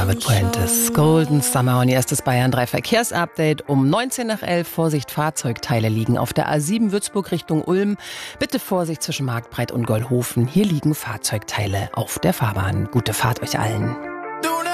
David Puentes, Golden Summer und erstes Bayern 3 Verkehrsupdate um 19 nach 11. Vorsicht, Fahrzeugteile liegen auf der A7 Würzburg Richtung Ulm. Bitte Vorsicht zwischen Marktbreit und Gollhofen. Hier liegen Fahrzeugteile auf der Fahrbahn. Gute Fahrt euch allen.